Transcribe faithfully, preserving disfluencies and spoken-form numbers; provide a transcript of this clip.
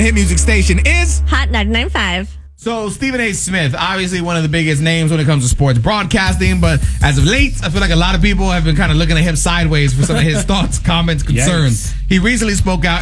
Hit music station is Hot ninety-nine point five. So Stephen A. Smith, obviously one of the biggest names when it comes to sports broadcasting, but as of late, I feel like a lot of people have been kind of looking at him sideways for some of his thoughts, comments, concerns. Yikes. He recently spoke out